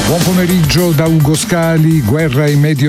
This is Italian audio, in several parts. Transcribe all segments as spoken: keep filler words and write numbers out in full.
Buon pomeriggio da Ugo Scali. Guerra in Medio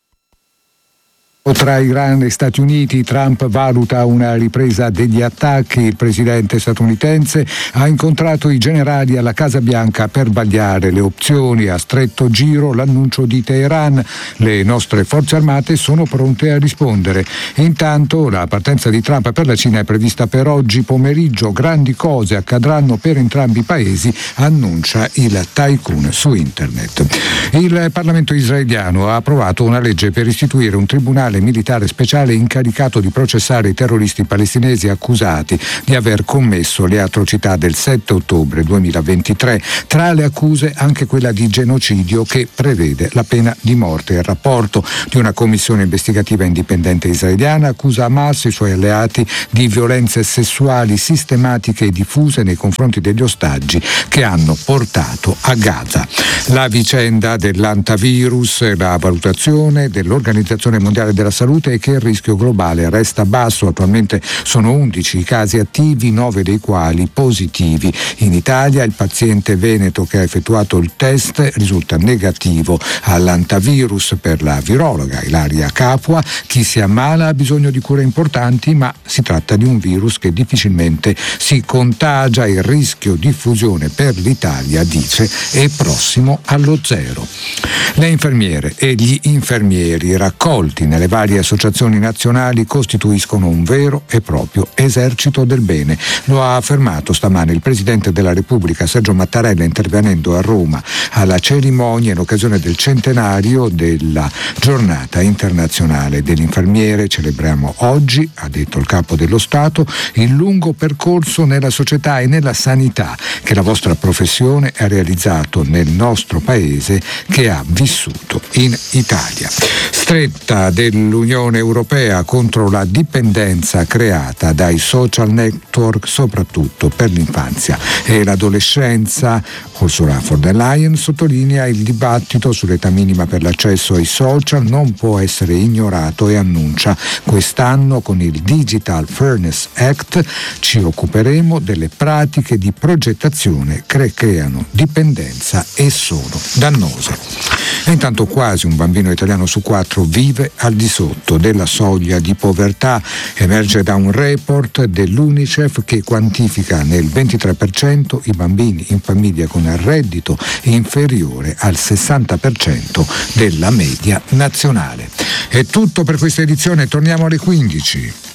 tra Iran e Stati Uniti. Trump valuta una ripresa degli attacchi. Il presidente statunitense ha incontrato i generali alla Casa Bianca per vagliare le opzioni. A stretto giro l'annuncio di Teheran. Le nostre forze armate sono pronte a rispondere. Intanto la partenza di Trump per la Cina è prevista per oggi pomeriggio. Grandi cose accadranno per entrambi i paesi, annuncia il tycoon su internet. Il Parlamento israeliano ha approvato una legge per istituire un tribunale militare speciale incaricato di processare i terroristi palestinesi accusati di aver commesso le atrocità del sette ottobre duemilaventitré. Tra le accuse anche quella di genocidio che prevede la pena di morte. Il rapporto di una commissione investigativa indipendente israeliana accusa Hamas e i suoi alleati di violenze sessuali sistematiche e diffuse nei confronti degli ostaggi che hanno portato a Gaza. La vicenda dell'antivirus, la valutazione dell'Organizzazione Mondiale della Salute è che il rischio globale resta basso. Attualmente sono undici i casi attivi, nove dei quali positivi. In Italia il paziente veneto che ha effettuato il test risulta negativo all'antivirus. Per la virologa Ilaria Capua, chi si ammala ha bisogno di cure importanti, ma si tratta di un virus che difficilmente si contagia. Il rischio diffusione per l'Italia, dice, è prossimo allo zero. Le infermiere e gli infermieri raccolti nelle varie associazioni nazionali costituiscono un vero e proprio esercito del bene. Lo ha affermato stamane il Presidente della Repubblica Sergio Mattarella intervenendo a Roma alla cerimonia in occasione del centenario della Giornata Internazionale dell'Infermiere. Celebriamo oggi, ha detto il Capo dello Stato, il lungo percorso nella società e nella sanità che la vostra professione ha realizzato nel nostro Paese, che ha vissuto in Italia. Stretta dell'Unione Europea contro la dipendenza creata dai social network, soprattutto per l'infanzia e l'adolescenza. Ursula von der Leyen sottolinea il dibattito sull'età minima per l'accesso ai social non può essere ignorato e annuncia: quest'anno con il Digital Fairness Act ci occuperemo delle pratiche di progettazione che creano dipendenza e sono dannose. E intanto quasi un bambino italiano su quattro vive al di sotto della soglia di povertà. Emerge da un report dell'UNICEF che quantifica nel ventitré per cento i bambini in famiglia con reddito inferiore al sessanta per cento della media nazionale. È tutto per questa edizione, torniamo alle quindici.